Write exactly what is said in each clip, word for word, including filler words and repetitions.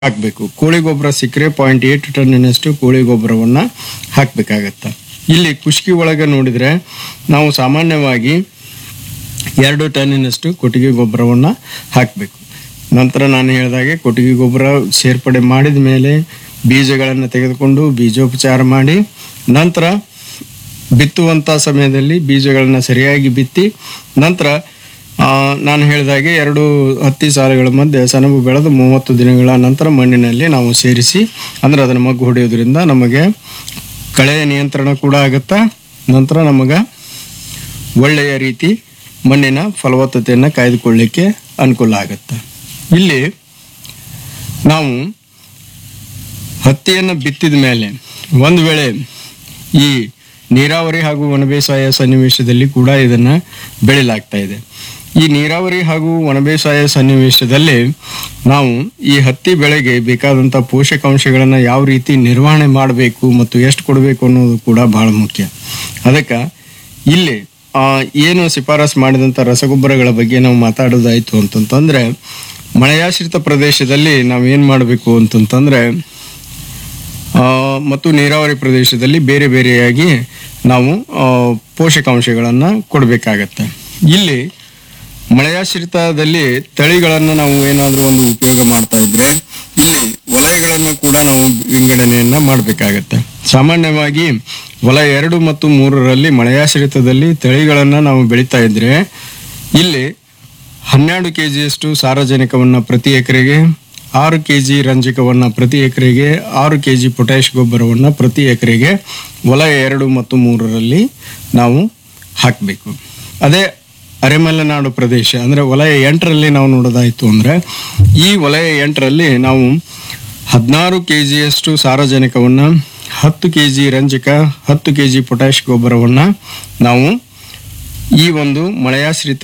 ಹಾಕಬೇಕು. ಕೋಳಿ ಗೊಬ್ಬರ ಸಿಕ್ಕರೆ ಪಾಯಿಂಟ್ ಏಟ್ ಟನ್ನಿನಷ್ಟು ಕೋಳಿ ಗೊಬ್ಬರವನ್ನು ಹಾಕಬೇಕಾಗತ್ತೆ. ಇಲ್ಲಿ ಕುಷ್ಕಿ ಒಳಗೆ ನೋಡಿದರೆ ನಾವು ಸಾಮಾನ್ಯವಾಗಿ ಎರಡು ಟನ್ನಿನಷ್ಟು ಕೊಟ್ಟಿಗೆ ಗೊಬ್ಬರವನ್ನು ಹಾಕಬೇಕು. ನಂತರ ನಾನು ಹೇಳಿದಾಗೆ ಕೊಟ್ಟಿಗೆ ಗೊಬ್ಬರ ಸೇರ್ಪಡೆ ಮಾಡಿದ ಮೇಲೆ ಬೀಜಗಳನ್ನು ತೆಗೆದುಕೊಂಡು ಬೀಜೋಪಚಾರ ಮಾಡಿ ನಂತರ ಬಿತ್ತುವಂಥ ಸಮಯದಲ್ಲಿ ಬೀಜಗಳನ್ನು ಸರಿಯಾಗಿ ಬಿತ್ತಿ ನಂತರ ನಾನು ಹೇಳಿದಾಗೆ ಎರಡು ಹತ್ತಿ ಸಾಲುಗಳ ಮಧ್ಯೆ ಸೆಣಬು ಬೆಳೆದು ಮೂವತ್ತು ದಿನಗಳ ನಂತರ ಮಣ್ಣಿನಲ್ಲಿ ನಾವು ಸೇರಿಸಿ ಅಂದರೆ ಅದನ್ನು ಮಗ್ಗು ಹೊಡೆಯೋದ್ರಿಂದ ನಮಗೆ ಕಳೆಯ ನಿಯಂತ್ರಣ ಕೂಡ ಆಗುತ್ತೆ. ನಂತರ ನಮಗೆ ಒಳ್ಳೆಯ ರೀತಿ ಮಣ್ಣಿನ ಫಲವತ್ತತೆಯನ್ನು ಕಾಯ್ದುಕೊಳ್ಳಲಿಕ್ಕೆ ಅನುಕೂಲ ಆಗುತ್ತೆ. ಇಲ್ಲಿ ನಾವು ಹತ್ತಿಯನ್ನು ಬಿತ್ತಿದ ಮೇಲೆ ಒಂದು ವೇಳೆ ಈ ನೀರಾವರಿ ಹಾಗೂ ಒಣಬೇಸಾಯ ಸನ್ನಿವೇಶದಲ್ಲಿ ಕೂಡ ಇದನ್ನು ಬೆಳೆಯಲಾಗ್ತಾ ಇದೆ. ಈ ನೀರಾವರಿ ಹಾಗೂ ಒಣಬೇಸಾಯ ಸನ್ನಿವೇಶದಲ್ಲಿ ನಾವು ಈ ಹತ್ತಿ ಬೆಳೆಗೆ ಬೇಕಾದಂಥ ಪೋಷಕಾಂಶಗಳನ್ನು ಯಾವ ರೀತಿ ನಿರ್ವಹಣೆ ಮಾಡಬೇಕು ಮತ್ತು ಎಷ್ಟು ಕೊಡಬೇಕು ಅನ್ನೋದು ಕೂಡ ಬಹಳ ಮುಖ್ಯ. ಅದಕ್ಕೆ ಇಲ್ಲಿ ಏನು ಶಿಫಾರಸು ಮಾಡಿದಂಥ ರಸಗೊಬ್ಬರಗಳ ಬಗ್ಗೆ ನಾವು ಮಾತಾಡೋದಾಯಿತು ಅಂತಂತಂದರೆ ಮಳೆಯಾಶ್ರಿತ ಪ್ರದೇಶದಲ್ಲಿ ನಾವು ಏನು ಮಾಡಬೇಕು ಅಂತಂತಂದರೆ ಮತ್ತು ನೀರಾವರಿ ಪ್ರದೇಶದಲ್ಲಿ ಬೇರೆ ಬೇರೆಯಾಗಿ ನಾವು ಪೋಷಕಾಂಶಗಳನ್ನು ಕೊಡಬೇಕಾಗತ್ತೆ. ಇಲ್ಲಿ ಮಳೆಯಾಶ್ರಿತದಲ್ಲಿ ತಳಿಗಳನ್ನು ನಾವು ಏನಾದರೂ ಒಂದು ಉಪಯೋಗ ಮಾಡ್ತಾ ಇದ್ರೆ ಇಲ್ಲಿ ವಲಯಗಳನ್ನು ಕೂಡ ನಾವು ವಿಂಗಡಣೆಯನ್ನು ಮಾಡಬೇಕಾಗತ್ತೆ. ಸಾಮಾನ್ಯವಾಗಿ ವಲಯ ಎರಡು ಮತ್ತು ಮೂರರಲ್ಲಿ ಮಳೆಯಾಶ್ರಿತದಲ್ಲಿ ತಳಿಗಳನ್ನು ನಾವು ಬೆಳೀತಾ ಇದ್ರೆ ಇಲ್ಲಿ ಹನ್ನೆರಡು ಕೆ ಜಿಯಷ್ಟು ಸಾರಜನಕವನ್ನು ಪ್ರತಿ ಎಕರೆಗೆ, ಆರು ಕೆ ಜಿ ರಂಜಕವನ್ನು ಪ್ರತಿ ಎಕರೆಗೆ, ಆರು ಕೆ ಜಿ ಪೊಟ್ಯಾಷ್ ಗೊಬ್ಬರವನ್ನು ಪ್ರತಿ ಎಕರೆಗೆ ವಲಯ ಎರಡು ಮತ್ತು ಮೂರರಲ್ಲಿ ನಾವು ಹಾಕಬೇಕು. ಅದೇ ಅರೆಮಲೆನಾಡು ಪ್ರದೇಶ ಅಂದರೆ ವಲಯ ಎಂಟರಲ್ಲಿ ನಾವು ನೋಡೋದಾಯಿತು ಅಂದರೆ ಈ ವಲಯ ಎಂಟರಲ್ಲಿ ನಾವು ಹದಿನಾರು ಕೆ ಜಿಯಷ್ಟು ಸಾರಜನಕವನ್ನು, ಹತ್ತು ಕೆ ಜಿ ರಂಜಕ, ಹತ್ತು ಕೆ ಜಿ ಪೊಟ್ಯಾಷ್ ಗೊಬ್ಬರವನ್ನು ನಾವು ಈ ಒಂದು ಮಳೆಯಾಶ್ರಿತ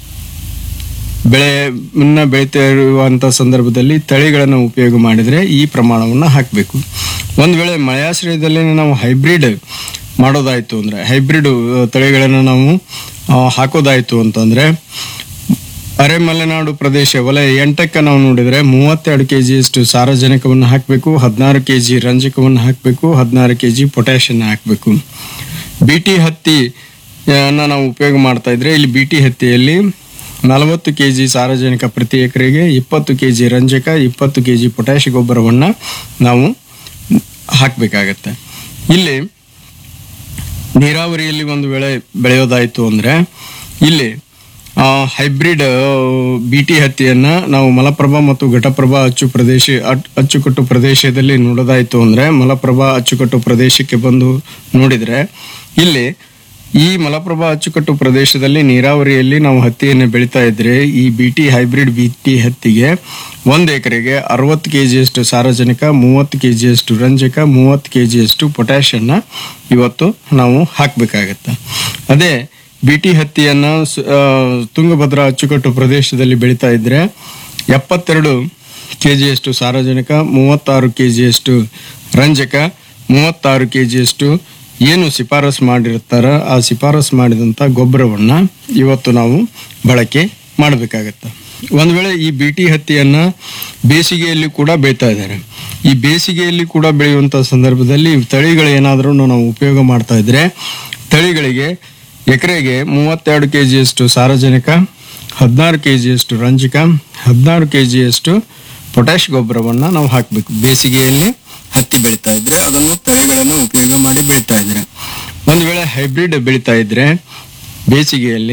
ಬೆಳೆಯನ್ನು ಬೆಳೀತಾ ಇರುವಂಥ ಸಂದರ್ಭದಲ್ಲಿ ತಳಿಗಳನ್ನು ಉಪಯೋಗ ಮಾಡಿದರೆ ಈ ಪ್ರಮಾಣವನ್ನು ಹಾಕಬೇಕು. ಒಂದು ವೇಳೆ ಮಳೆಯಾಶ್ರಯದಲ್ಲಿ ನಾವು ಹೈಬ್ರಿಡ್ ಮಾಡೋದಾಯಿತು ಅಂದರೆ ಹೈಬ್ರಿಡ್ ತಳಿಗಳನ್ನು ನಾವು ಹಾಕೋದಾಯಿತು ಅಂತಂದರೆ ಅರೆಮಲೆನಾಡು ಪ್ರದೇಶ ವಲಯ ಎಂಟಕ್ಕೆ ನಾವು ನೋಡಿದರೆ ಮೂವತ್ತೆರಡು ಕೆ ಜಿಯಷ್ಟು ಸಾರಜನಕವನ್ನು ಹಾಕಬೇಕು, ಹದಿನಾರು ಕೆ ಜಿ ರಂಜಕವನ್ನು ಹಾಕಬೇಕು, ಹದಿನಾರು ಕೆ ಜಿ ಪೊಟ್ಯಾಷನ್ನು ಹಾಕಬೇಕು. ಬಿ ಟಿ ಹತ್ತಿಯನ್ನು ನಾವು ಉಪಯೋಗ ಮಾಡ್ತಾ ಇದ್ರೆ ಇಲ್ಲಿ ಬಿ ಟಿ ಹತ್ತಿಯಲ್ಲಿ ನಲವತ್ತು ಕೆ ಜಿ ಸಾರಜನಕ ಪ್ರತಿ ಎಕರೆಗೆ, ಇಪ್ಪತ್ತು ಕೆ ಜಿ ರಂಜಕ, ಇಪ್ಪತ್ತು ಕೆ ಜಿ ಪೊಟ್ಯಾಷ್ ಗೊಬ್ಬರವನ್ನು ನಾವು ಹಾಕಬೇಕಾಗತ್ತೆ. ಇಲ್ಲಿ ನೀರಾವರಿಯಲ್ಲಿ ಒಂದು ವೇಳೆ ಬೆಳೆಯೋದಾಯಿತು ಅಂದರೆ ಇಲ್ಲಿ ಹೈಬ್ರಿಡ್ ಬಿ ಟಿ ಹತ್ತಿಯನ್ನು ನಾವು ಮಲಪ್ರಭಾ ಮತ್ತು ಘಟಪ್ರಭಾ ಅಚ್ಚು ಪ್ರದೇಶ ಅಚ್ಚುಕಟ್ಟು ಪ್ರದೇಶದಲ್ಲಿ ನೋಡೋದಾಯಿತು ಅಂದರೆ ಮಲಪ್ರಭಾ ಅಚ್ಚುಕಟ್ಟು ಪ್ರದೇಶಕ್ಕೆ ಬಂದು ನೋಡಿದರೆ ಇಲ್ಲಿ ಈ ಮಲಪ್ರಭಾ ಅಚ್ಚುಕಟ್ಟು ಪ್ರದೇಶದಲ್ಲಿ ನೀರಾವರಿಯಲ್ಲಿ ನಾವು ಹತ್ತಿಯನ್ನು ಬೆಳೀತಾ ಇದ್ರೆ ಈ B T hybrid B T ಹತ್ತಿಗೆ ಒಂದು ಎಕರೆಗೆ ಅರವತ್ತು ಕೆ ಜಿಯಷ್ಟು ಸಾರಜನಕ, ಮೂವತ್ತು ಕೆ ಜಿಯಷ್ಟು ರಂಜಕ, ಮೂವತ್ತು ಕೆ ಜಿಯಷ್ಟು ಪೊಟ್ಯಾಷನ್ನು ಇವತ್ತು ನಾವು ಹಾಕಬೇಕಾಗತ್ತೆ. ಅದೇ ಬಿ ಟಿ ಹತ್ತಿಯನ್ನು ತುಂಗಭದ್ರಾ ಅಚ್ಚುಕಟ್ಟು ಪ್ರದೇಶದಲ್ಲಿ ಬೆಳೀತಾ ಇದ್ರೆ ಎಪ್ಪತ್ತೆರಡು ಕೆ ಜಿಯಷ್ಟು ಸಾರಜನಕ, ಮೂವತ್ತಾರು ಕೆ ಜಿಯಷ್ಟು ರಂಜಕ, ಮೂವತ್ತಾರು ಕೆ ಜಿಯಷ್ಟು ಏನು ಶಿಫಾರಸು ಮಾಡಿರ್ತಾರ ಆ ಶಿಫಾರಸು ಮಾಡಿದಂಥ ಗೊಬ್ಬರವನ್ನು ಇವತ್ತು ನಾವು ಬಳಕೆ ಮಾಡಬೇಕಾಗತ್ತೆ. ಒಂದು ವೇಳೆ ಈ ಬಿ ಟಿ ಹತ್ತಿಯನ್ನು ಬೇಸಿಗೆಯಲ್ಲಿ ಕೂಡ ಬೆಳೀತಾ ಇದ್ದಾರೆ. ಈ ಬೇಸಿಗೆಯಲ್ಲಿ ಕೂಡ ಬೆಳೆಯುವಂಥ ಸಂದರ್ಭದಲ್ಲಿ ತಳಿಗಳು ಏನಾದರೂ ನಾವು ಉಪಯೋಗ ಮಾಡ್ತಾ ಇದ್ರೆ ತಳಿಗಳಿಗೆ ಎಕರೆಗೆ ಮೂವತ್ತೆರಡು ಕೆ ಜಿಯಷ್ಟು ಸಾರಜನಕ, ಹದಿನಾರು ಕೆ ಜಿಯಷ್ಟು ರಂಜಕ, ಹದಿನಾರು ಕೆ ಜಿಯಷ್ಟು ಪೊಟ್ಯಾಷ್ ಗೊಬ್ಬರವನ್ನು ನಾವು ಹಾಕಬೇಕು. ಬೇಸಿಗೆಯಲ್ಲಿ ಹತ್ತಿ ಬೆಳೀತಾ ಇದ್ರೆ ಅದನ್ನು ತಳಿಗಳನ್ನು ಉಪಯೋಗ ಮಾಡಿ ಬೆಳೀತಾ ಇದ್ರೆ. ಒಂದು ವೇಳೆ ಹೈಬ್ರಿಡ್ ಬೆಳೀತಾ ಇದ್ರೆ ಬೇಸಿಗೆಯಲ್ಲಿ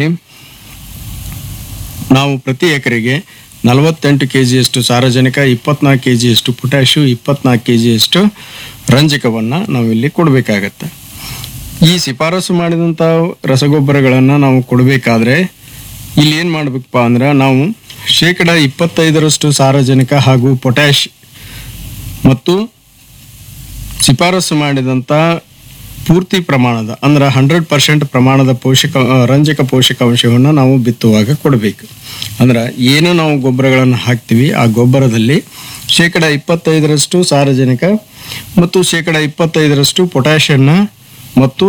ನಾವು ಪ್ರತಿ ಎಕರೆಗೆ ನಲವತ್ತೆಂಟು ಕೆ ಜಿಯಷ್ಟು ಸಾರಜನಕ, ಇಪ್ಪತ್ನಾಲ್ಕು ಕೆ ಜಿಯಷ್ಟು ಪೊಟ್ಯಾಷು, ಇಪ್ಪತ್ನಾಲ್ಕು ಕೆ ಜಿಯಷ್ಟು ರಂಜಕವನ್ನು ನಾವು ಇಲ್ಲಿ ಕೊಡಬೇಕಾಗತ್ತೆ. ಈ ಶಿಫಾರಸು ಮಾಡಿದಂಥ ರಸಗೊಬ್ಬರಗಳನ್ನು ನಾವು ಕೊಡಬೇಕಾದ್ರೆ ಇಲ್ಲಿ ಏನು ಮಾಡಬೇಕಪ್ಪ ಅಂದ್ರೆ ನಾವು ಶೇಕಡ ಇಪ್ಪತ್ತೈದರಷ್ಟು ಸಾರಜನಕ ಹಾಗೂ ಪೊಟ್ಯಾಷ್ ಮತ್ತು ಶಿಫಾರಸು ಮಾಡಿದಂಥ ಪೂರ್ತಿ ಪ್ರಮಾಣದ ಅಂದ್ರೆ ಹಂಡ್ರೆಡ್ ಪರ್ಸೆಂಟ್ ಪ್ರಮಾಣದ ಪೋಷಕ ರಂಜಕ ಪೋಷಕಾಂಶವನ್ನು ನಾವು ಬಿತ್ತುವಾಗ ಕೊಡಬೇಕು. ಅಂದ್ರೆ ಏನು ನಾವು ಗೊಬ್ಬರಗಳನ್ನು ಹಾಕ್ತೀವಿ ಆ ಗೊಬ್ಬರದಲ್ಲಿ ಶೇಕಡ ಇಪ್ಪತ್ತೈದರಷ್ಟು ಸಾರಜನಕ ಮತ್ತು ಶೇಕಡ ಇಪ್ಪತ್ತೈದರಷ್ಟು ಪೊಟ್ಯಾಷನ್ನು ಮತ್ತು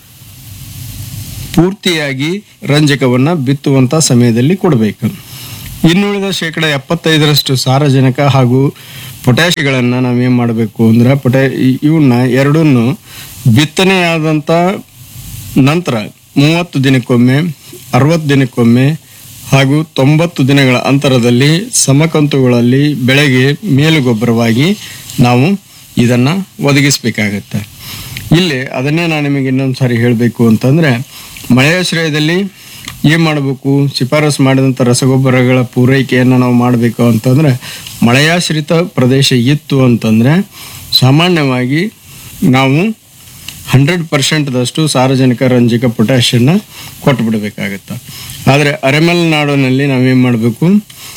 ಪೂರ್ತಿಯಾಗಿ ರಂಜಕವನ್ನು ಬಿತ್ತುವಂಥ ಸಮಯದಲ್ಲಿ ಕೊಡಬೇಕು. ಇನ್ನುಳಿದ ಶೇಕಡ ಎಪ್ಪತ್ತೈದರಷ್ಟು ಸಾರಜನಕ ಹಾಗೂ ಪೊಟ್ಯಾಷಿಯಗಳನ್ನು ನಾವೇನು ಮಾಡಬೇಕು ಅಂದ್ರೆ ಪೊಟ್ಯಾ ಇವನ್ನ ಎರಡನ್ನು ಬಿತ್ತನೆಯಾದಂಥ ನಂತರ ಮೂವತ್ತು ದಿನಕ್ಕೊಮ್ಮೆ, ಅರವತ್ತು ದಿನಕ್ಕೊಮ್ಮೆ ಹಾಗೂ ತೊಂಬತ್ತು ದಿನಗಳ ಅಂತರದಲ್ಲಿ ಸಮಕಂತುಗಳಲ್ಲಿ ಬೆಳೆಗೆ ಮೇಲುಗೊಬ್ಬರವಾಗಿ ನಾವು ಇದನ್ನು ಒದಗಿಸಬೇಕಾಗತ್ತೆ. ಇಲ್ಲಿ ಅದನ್ನೇ ನಾನು ನಿಮಗೆ ಇನ್ನೊಂದು ಸಾರಿ ಹೇಳಬೇಕು ಅಂತಂದರೆ, ಮಳೆಯಾಶ್ರಯದಲ್ಲಿ ಏನು ಮಾಡಬೇಕು, ಶಿಫಾರಸು ಮಾಡಿದಂಥ ರಸಗೊಬ್ಬರಗಳ ಪೂರೈಕೆಯನ್ನು ನಾವು ಮಾಡಬೇಕು ಅಂತಂದರೆ, ಮಳೆಯಾಶ್ರಿತ ಪ್ರದೇಶ ಇತ್ತು ಅಂತಂದರೆ ಸಾಮಾನ್ಯವಾಗಿ ನಾವು ಹಂಡ್ರೆಡ್ ಪರ್ಸೆಂಟ್ದಷ್ಟು ಸಾರಜನಕ, ರಂಜಕ, ಪೊಟ್ಯಾಷಿಯನ್ನ ಕೊಟ್ಟುಬಿಡಬೇಕಾಗತ್ತೆ. ಆದರೆ ಅರೆಮಲೆನಾಡಿನಲ್ಲಿ ನಾವೇನು ಮಾಡಬೇಕು,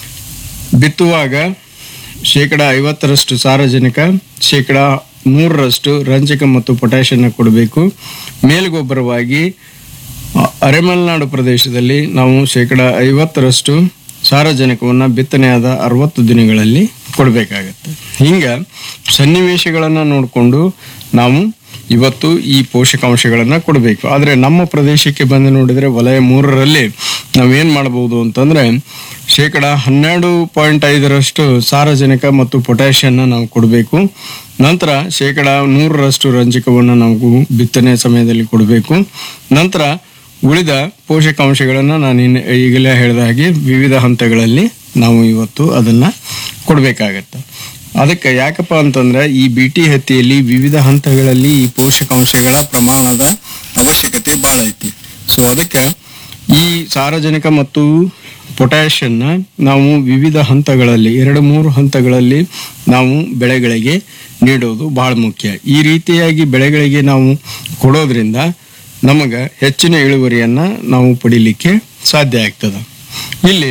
ಬಿತ್ತುವಾಗ ಶೇಕಡ ಐವತ್ತರಷ್ಟು ಸಾರಜನಕ, ಶೇಕಡ ನೂರರಷ್ಟು ರಂಜಕ ಮತ್ತು ಪೊಟ್ಯಾಷಿಯನ್ನ ಕೊಡಬೇಕು. ಮೇಲುಗೊಬ್ಬರವಾಗಿ ಅರೆಮಲೆನಾಡು ಪ್ರದೇಶದಲ್ಲಿ ನಾವು ಶೇಕಡ ಐವತ್ತರಷ್ಟು ಸಾರಜನಕವನ್ನು ಬಿತ್ತನೆಯಾದ ಅರವತ್ತು ದಿನಗಳಲ್ಲಿ ಕೊಡಬೇಕಾಗತ್ತೆ. ಹಿಂಗೆ ಸನ್ನಿವೇಶಗಳನ್ನು ನೋಡಿಕೊಂಡು ನಾವು ಇವತ್ತು ಈ ಪೋಷಕಾಂಶಗಳನ್ನು ಕೊಡಬೇಕು. ಆದರೆ ನಮ್ಮ ಪ್ರದೇಶಕ್ಕೆ ಬಂದು ನೋಡಿದರೆ ವಲಯ ಮೂರರಲ್ಲಿ ನಾವೇನು ಮಾಡ್ಬೋದು ಅಂತಂದರೆ ಶೇಕಡ ಹನ್ನೆರಡು ಪಾಯಿಂಟ್ ಐದರಷ್ಟು ಸಾರಜನಕ ಮತ್ತು ಪೊಟ್ಯಾಷಿಯನ್ನ ನಾವು ಕೊಡಬೇಕು. ನಂತರ ಶೇಕಡ ನೂರರಷ್ಟು ರಂಜಕವನ್ನು ನಾವು ಬಿತ್ತನೆ ಸಮಯದಲ್ಲಿ ಕೊಡಬೇಕು. ನಂತರ ಉಳಿದ ಪೋಷಕಾಂಶಗಳನ್ನು ನಾನು ಇನ್ನು ಈಗಲೇ ಹೇಳಿದ ಹಾಗೆ ವಿವಿಧ ಹಂತಗಳಲ್ಲಿ ನಾವು ಇವತ್ತು ಅದನ್ನು ಕೊಡಬೇಕಾಗತ್ತೆ. ಅದಕ್ಕೆ ಯಾಕಪ್ಪ ಅಂತಂದ್ರೆ ಈ ಬಿ ಟಿ ಹತ್ತಿಯಲ್ಲಿ ವಿವಿಧ ಹಂತಗಳಲ್ಲಿ ಈ ಪೋಷಕಾಂಶಗಳ ಪ್ರಮಾಣದ ಅವಶ್ಯಕತೆ ಭಾಳ ಐತಿ. ಸೊ ಅದಕ್ಕೆ ಈ ಸಾರಜನಕ ಮತ್ತು ಪೊಟ್ಯಾಷಿಯನ್ನ ನಾವು ವಿವಿಧ ಹಂತಗಳಲ್ಲಿ, ಎರಡು ಮೂರು ಹಂತಗಳಲ್ಲಿ ನಾವು ಬೆಳೆಗಳಿಗೆ ನೀಡೋದು ಬಹಳ ಮುಖ್ಯ. ಈ ರೀತಿಯಾಗಿ ಬೆಳೆಗಳಿಗೆ ನಾವು ಕೊಡೋದ್ರಿಂದ ನಮಗೆ ಹೆಚ್ಚಿನ ಇಳುವರಿಯನ್ನು ನಾವು ಪಡಿಲಿಕ್ಕೆ ಸಾಧ್ಯ ಆಗ್ತದೆ. ಇಲ್ಲಿ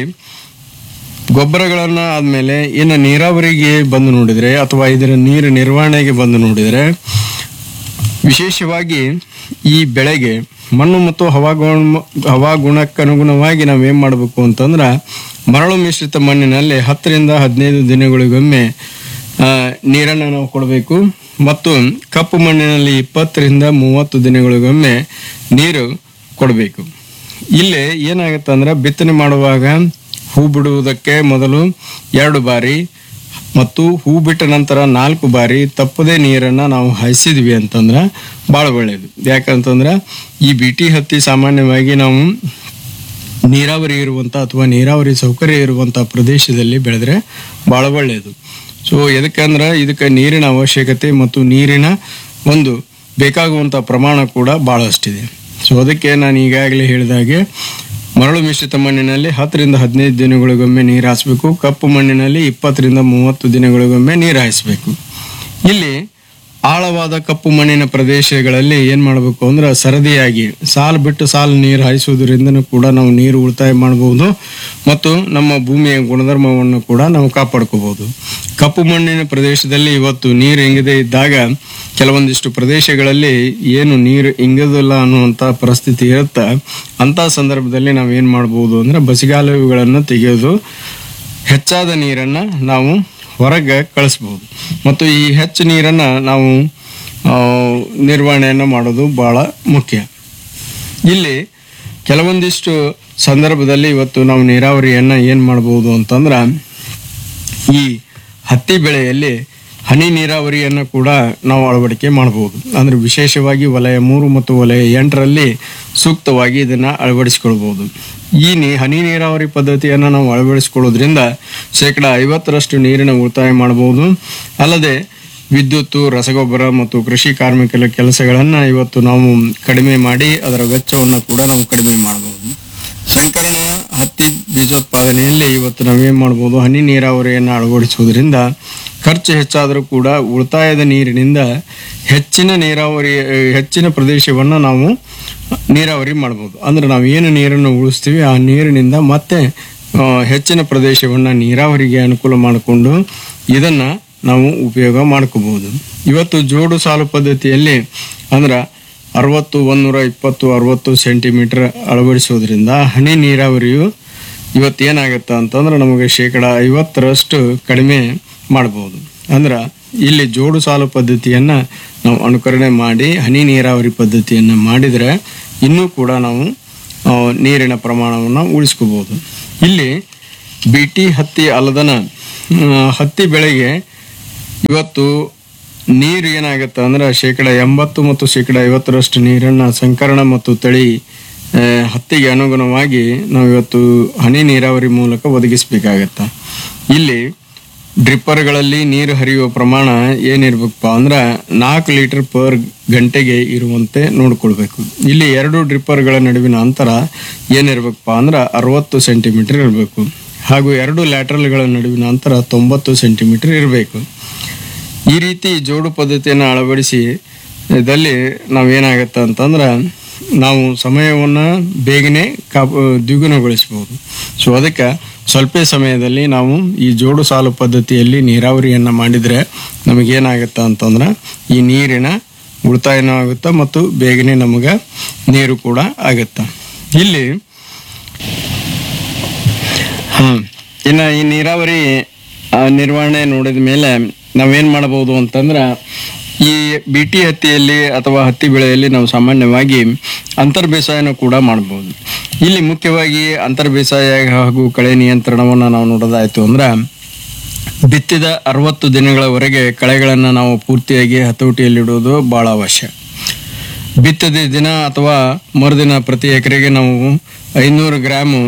ಗೊಬ್ಬರಗಳನ್ನು ಆದಮೇಲೆ ಇನ್ನು ನೀರಾವರಿಗೆ ಬಂದು ನೋಡಿದರೆ ಅಥವಾ ಇದರ ನೀರು ನಿರ್ವಹಣೆಗೆ ಬಂದು ನೋಡಿದರೆ, ವಿಶೇಷವಾಗಿ ಈ ಬೆಳೆಗೆ ಮಣ್ಣು ಮತ್ತು ಹವಾಗುಣ ಹವಾಗುಣಕ್ಕನುಗುಣವಾಗಿ ನಾವೇನು ಮಾಡಬೇಕು ಅಂತಂದ್ರೆ, ಮರಳು ಮಿಶ್ರಿತ ಮಣ್ಣಿನಲ್ಲಿ ಹತ್ತರಿಂದ ಹದಿನೈದು ದಿನಗಳಿಗೊಮ್ಮೆ ನೀರನ್ನು ನಾವು ಕೊಡಬೇಕು ಮತ್ತು ಕಪ್ಪು ಮಣ್ಣಿನಲ್ಲಿ ಇಪ್ಪತ್ತರಿಂದ ಮೂವತ್ತು ದಿನಗಳಿಗೊಮ್ಮೆ ನೀರು ಕೊಡಬೇಕು. ಇಲ್ಲಿ ಏನಾಗುತ್ತೆ ಅಂದ್ರೆ, ಬಿತ್ತನೆ ಮಾಡುವಾಗ ಹೂ ಬಿಡುವುದಕ್ಕೆ ಮೊದಲು ಎರಡು ಬಾರಿ ಮತ್ತು ಹೂ ಬಿಟ್ಟ ನಂತರ ನಾಲ್ಕು ಬಾರಿ ತಪ್ಪದೇ ನೀರನ್ನು ನಾವು ಹಾಯಿಸಿದ್ವಿ ಅಂತಂದ್ರೆ ಭಾಳ ಒಳ್ಳೆಯದು. ಯಾಕಂತಂದ್ರೆ ಈ ಬಿ ಟಿ ಹತ್ತಿ ಸಾಮಾನ್ಯವಾಗಿ ನಾವು ನೀರಾವರಿ ಇರುವಂಥ ಅಥವಾ ನೀರಾವರಿ ಸೌಕರ್ಯ ಇರುವಂಥ ಪ್ರದೇಶದಲ್ಲಿ ಬೆಳೆದ್ರೆ ಭಾಳ ಒಳ್ಳೆಯದು. ಸೊ ಎದಕ್ಕಂದ್ರೆ ಇದಕ್ಕೆ ನೀರಿನ ಅವಶ್ಯಕತೆ ಮತ್ತು ನೀರಿನ ಒಂದು ಬೇಕಾಗುವಂಥ ಪ್ರಮಾಣ ಕೂಡ ಭಾಳಷ್ಟಿದೆ. ಸೊ ಅದಕ್ಕೆ ನಾನು ಈಗಾಗಲೇ ಹೇಳಿದಾಗೆ ಮರಳು ಮಿಶ್ರಿತ ಮಣ್ಣಿನಲ್ಲಿ ಹತ್ತರಿಂದ ಹದಿನೈದು ದಿನಗಳಿಗೊಮ್ಮೆ ನೀರು ಹಾಯಿಸ್ಬೇಕು. ಕಪ್ಪು ಮಣ್ಣಿನಲ್ಲಿ ಇಪ್ಪತ್ತರಿಂದ ಮೂವತ್ತು ದಿನಗಳಿಗೊಮ್ಮೆ ನೀರು ಹಾಯಿಸ್ಬೇಕು. ಇಲ್ಲಿ ಆಳವಾದ ಕಪ್ಪು ಮಣ್ಣಿನ ಪ್ರದೇಶಗಳಲ್ಲಿ ಏನು ಮಾಡಬೇಕು ಅಂದ್ರೆ, ಸರದಿಯಾಗಿ ಸಾಲು ಬಿಟ್ಟು ಸಾಲು ನೀರು ಹಾಯಿಸೋದ್ರಿಂದನೂ ಕೂಡ ನಾವು ನೀರು ಉಳಿತಾಯ ಮಾಡಬಹುದು ಮತ್ತು ನಮ್ಮ ಭೂಮಿಯ ಗುಣಧರ್ಮವನ್ನು ಕೂಡ ನಾವು ಕಾಪಾಡ್ಕೋಬಹುದು. ಕಪ್ಪು ಮಣ್ಣಿನ ಪ್ರದೇಶದಲ್ಲಿ ಇವತ್ತು ನೀರು ಇಂಗದೇ ಇದ್ದಾಗ ಕೆಲವೊಂದಿಷ್ಟು ಪ್ರದೇಶಗಳಲ್ಲಿ ಏನು ನೀರು ಇಂಗದಿಲ್ಲ ಅನ್ನುವಂಥ ಪರಿಸ್ಥಿತಿ ಇರುತ್ತೆ. ಅಂಥ ಸಂದರ್ಭದಲ್ಲಿ ನಾವು ಏನು ಮಾಡ್ಬೋದು ಅಂದರೆ, ಬಸಿಗಾಲುವೆಗಳನ್ನು ತೆಗೆಯೋದು, ಹೆಚ್ಚಾದ ನೀರನ್ನು ನಾವು ಹೊರಗೆ ಕಳಿಸ್ಬೋದು ಮತ್ತು ಈ ಹೆಚ್ಚು ನೀರನ್ನು ನಾವು ನಿರ್ವಹಣೆಯನ್ನು ಮಾಡೋದು ಭಾಳ ಮುಖ್ಯ. ಇಲ್ಲಿ ಕೆಲವೊಂದಿಷ್ಟು ಸಂದರ್ಭದಲ್ಲಿ ಇವತ್ತು ನಾವು ನೀರಾವರಿಯನ್ನು ಏನು ಮಾಡ್ಬೋದು ಅಂತಂದ್ರೆ, ಈ ಹತ್ತಿ ಬೆಳೆಯಲ್ಲಿ ಹನಿ ನೀರಾವರಿಯನ್ನು ಕೂಡ ನಾವು ಅಳವಡಿಕೆ ಮಾಡಬಹುದು. ಅಂದರೆ ವಿಶೇಷವಾಗಿ ವಲಯ ಮೂರು ಮತ್ತು ವಲಯ ಎಂಟರಲ್ಲಿ ಸೂಕ್ತವಾಗಿ ಇದನ್ನು ಅಳವಡಿಸಿಕೊಳ್ಬೋದು. ಈ ನೀ ಹನಿ ನೀರಾವರಿ ಪದ್ಧತಿಯನ್ನು ನಾವು ಅಳವಡಿಸಿಕೊಳ್ಳೋದ್ರಿಂದ ಶೇಕಡ ಐವತ್ತರಷ್ಟು ನೀರಿನ ಉಳಿತಾಯ ಮಾಡಬಹುದು. ಅಲ್ಲದೆ ವಿದ್ಯುತ್ತು, ರಸಗೊಬ್ಬರ ಮತ್ತು ಕೃಷಿ ಕಾರ್ಮಿಕರ ಕೆಲಸಗಳನ್ನು ಇವತ್ತು ನಾವು ಕಡಿಮೆ ಮಾಡಿ ಅದರ ವೆಚ್ಚವನ್ನು ಕೂಡ ನಾವು ಕಡಿಮೆ ಮಾಡಬಹುದು. ಸಂಕರಣ ಹತ್ತಿ ಬೀಜೋತ್ಪಾದನೆಯಲ್ಲಿ ಇವತ್ತು ನಾವೇನು ಮಾಡ್ಬೋದು, ಹನಿ ನೀರಾವರಿಯನ್ನು ಅಳವಡಿಸುವುದರಿಂದ ಖರ್ಚು ಹೆಚ್ಚಾದರೂ ಕೂಡ ಉಳಿತಾಯದ ನೀರಿನಿಂದ ಹೆಚ್ಚಿನ ನೀರಾವರಿ ಹೆಚ್ಚಿನ ಪ್ರದೇಶವನ್ನು ನಾವು ನೀರಾವರಿ ಮಾಡ್ಬೋದು. ಅಂದರೆ ನಾವು ಏನು ನೀರನ್ನು ಉಳಿಸ್ತೀವಿ ಆ ನೀರಿನಿಂದ ಮತ್ತೆ ಹೆಚ್ಚಿನ ಪ್ರದೇಶವನ್ನು ನೀರಾವರಿಗೆ ಅನುಕೂಲ ಮಾಡಿಕೊಂಡು ಇದನ್ನು ನಾವು ಉಪಯೋಗ ಮಾಡ್ಕೋಬಹುದು. ಇವತ್ತು ಜೋಡು ಸಾಲು ಪದ್ಧತಿಯಲ್ಲಿ ಅಂದ್ರೆ ಅರವತ್ತು ಒಂದೂರ ಇಪ್ಪತ್ತು ಅರವತ್ತು ಸೆಂಟಿಮೀಟರ್ ಅಳವಡಿಸೋದ್ರಿಂದ ಹನಿ ನೀರಾವರಿಯು ಇವತ್ತೇನಾಗುತ್ತೆ ಅಂತಂದ್ರೆ ನಮಗೆ ಶೇಕಡ ಐವತ್ತರಷ್ಟು ಕಡಿಮೆ ಮಾಡ್ಬೋದು. ಅಂದ್ರೆ ಇಲ್ಲಿ ಜೋಡು ಸಾಲು ಪದ್ಧತಿಯನ್ನು ನಾವು ಅನುಕರಣೆ ಮಾಡಿ ಹನಿ ನೀರಾವರಿ ಪದ್ಧತಿಯನ್ನು ಮಾಡಿದರೆ ಇನ್ನೂ ಕೂಡ ನಾವು ನೀರಿನ ಪ್ರಮಾಣವನ್ನು ಉಳಿಸ್ಕೋಬೋದು. ಇಲ್ಲಿ ಬಿ ಟಿ ಹತ್ತಿ ಅಲ್ಲದನ ಹತ್ತಿ ಬೆಳೆಗೆ ಇವತ್ತು ನೀರು ಏನಾಗುತ್ತೆ ಅಂದ್ರೆ ಶೇಕಡ ಎಂಬತ್ತು ಮತ್ತು ಶೇಕಡ ಐವತ್ತರಷ್ಟು ನೀರನ್ನು ಸಂಕರಣ ಮತ್ತು ತಳಿ ಆ, ಹತ್ತಿಗೆ ಅನುಗುಣವಾಗಿ ನಾವು ಇವತ್ತು ಹನಿ ನೀರಾವರಿ ಮೂಲಕ ಒದಗಿಸ್ಬೇಕಾಗತ್ತೆ. ಇಲ್ಲಿ ಡ್ರಿಪ್ಪರ್ಗಳಲ್ಲಿ ನೀರು ಹರಿಯುವ ಪ್ರಮಾಣ ಏನಿರ್ಬೇಕಪ್ಪ ಅಂದ್ರೆ ನಾಲ್ಕು ಲೀಟರ್ ಪರ್ ಗಂಟೆಗೆ ಇರುವಂತೆ ನೋಡ್ಕೊಳ್ಬೇಕು. ಇಲ್ಲಿ ಎರಡು ಡ್ರಿಪ್ಪರ್ಗಳ ನಡುವಿನ ಅಂತರ ಏನಿರ್ಬೇಕಪ್ಪ ಅಂದ್ರೆ ಅರವತ್ತು ಸೆಂಟಿಮೀಟರ್ ಇರಬೇಕು. ಹಾಗೂ ಎರಡು ಲ್ಯಾಟ್ರಲ್ಗಳ ನಡುವಿನ ಅಂತರ ತೊಂಬತ್ತು ಸೆಂಟಿಮೀಟರ್ ಇರಬೇಕು. ಈ ರೀತಿ ಜೋಡು ಪದ್ಧತಿಯನ್ನು ಅಳವಡಿಸಿ ಇದಲ್ಲಿ ನಾವೇನಾಗತ್ತೆ ಅಂತಂದ್ರೆ ನಾವು ಸಮಯವನ್ನು ಬೇಗನೆ ಕಾಪ ದ್ವಿಗುಣಗೊಳಿಸ್ಬೋದು. ಸೊ ಅದಕ್ಕೆ ಸ್ವಲ್ಪ ಸಮಯದಲ್ಲಿ ನಾವು ಈ ಜೋಡು ಸಾಲು ಪದ್ಧತಿಯಲ್ಲಿ ನೀರಾವರಿಯನ್ನು ಮಾಡಿದರೆ ನಮಗೇನಾಗುತ್ತೆ ಅಂತಂದ್ರೆ ಈ ನೀರಿನ ಉಳಿತಾಯನೂ ಆಗುತ್ತೆ ಮತ್ತು ಬೇಗನೆ ನಮಗೆ ನೀರು ಕೂಡ ಆಗುತ್ತೆ. ಇಲ್ಲಿ ಹಾಂ ಇನ್ನು ಈ ನೀರಾವರಿ ಆ, ನಿರ್ವಹಣೆ ನೋಡಿದ ಮೇಲೆ ನಾವೇನು ಮಾಡಬಹುದು ಅಂತಂದ್ರೆ ಈ ಬಿಟಿ ಹತ್ತಿಯಲ್ಲಿ ಅಥವಾ ಹತ್ತಿ ಬೆಳೆಯಲ್ಲಿ ನಾವು ಸಾಮಾನ್ಯವಾಗಿ ಅಂತರ್ ಬೇಸಾಯನ ಕೂಡ ಮಾಡಬಹುದು. ಇಲ್ಲಿ ಮುಖ್ಯವಾಗಿ ಅಂತರ್ ಬೇಸಾಯ ಹಾಗೂ ಕಳೆ ನಿಯಂತ್ರಣವನ್ನು ನಾವು ನೋಡೋದಾಯ್ತು ಅಂದ್ರೆ ಬಿತ್ತಿದ ಅರವತ್ತು ದಿನಗಳವರೆಗೆ ಕಳೆಗಳನ್ನು ನಾವು ಪೂರ್ತಿಯಾಗಿ ಹತೋಟಿಯಲ್ಲಿಡುವುದು ಬಹಳ ಅವಶ್ಯ. ಬಿತ್ತದ ದಿನ ಅಥವಾ ಮರುದಿನ ಪ್ರತಿ ಎಕರೆಗೆ ನಾವು ಐನೂರು ಗ್ರಾಮು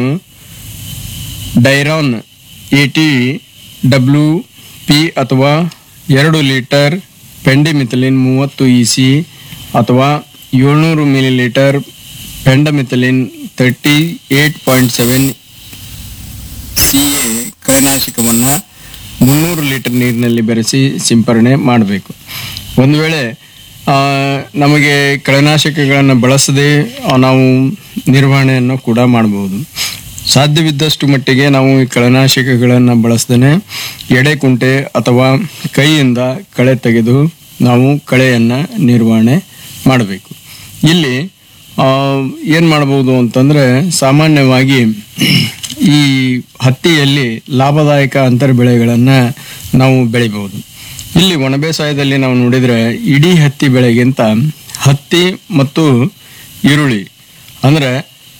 ಡೈರಾನ್ ಏಟಿ ಡಬ್ಲ್ಯೂ ಪಿ ಅಥವಾ ಎರಡು ಲೀಟರ್ ಪೆಂಡಿಮಿಥಲಿನ್ ಮೂವತ್ತು ಇ ಸಿ ಅಥವಾ ಏಳ್ನೂರು milli litre ಪೆಂಡಮಿಥಲಿನ್ thirty eight point seven C A ಕಳೆನಾಶಕವನ್ನು ಮುನ್ನೂರು ಲೀಟರ್ ನೀರಿನಲ್ಲಿ ಬೆರೆಸಿ ಸಿಂಪರಣೆ ಮಾಡಬೇಕು. ಒಂದು ವೇಳೆ ಆ, ನಮಗೆ ಕಳೆನಾಶಕಗಳನ್ನು ಬಳಸದೆ ಆ, ನಾವು ನಿರ್ವಹಣೆಯನ್ನು ಕೂಡ ಮಾಡಬಹುದು. ಸಾಧ್ಯವಿದ್ದಷ್ಟು ಮಟ್ಟಿಗೆ ನಾವು ಈ ಕಳೆನಾಶಕಗಳನ್ನು ಬಳಸದೇ ಎಡೆ ಕುಂಟೆ ಅಥವಾ ಕೈಯಿಂದ ಕಳೆ ತೆಗೆದು ನಾವು ಕಳೆಯನ್ನು ನಿರ್ವಹಣೆ ಮಾಡಬೇಕು. ಇಲ್ಲಿ ಏನು ಮಾಡ್ಬೋದು ಅಂತಂದರೆ ಸಾಮಾನ್ಯವಾಗಿ ಈ ಹತ್ತಿಯಲ್ಲಿ ಲಾಭದಾಯಕ ಅಂತರ ಬೆಳೆಗಳನ್ನು ನಾವು ಬೆಳಿಬೋದು. ಇಲ್ಲಿ ಒಣ ಬೇಸಾಯದಲ್ಲಿ ನಾವು ನೋಡಿದರೆ ಇಡೀ ಹತ್ತಿ ಬೆಳೆಗಿಂತ ಹತ್ತಿ ಮತ್ತು ಈರುಳ್ಳಿ ಅಂದರೆ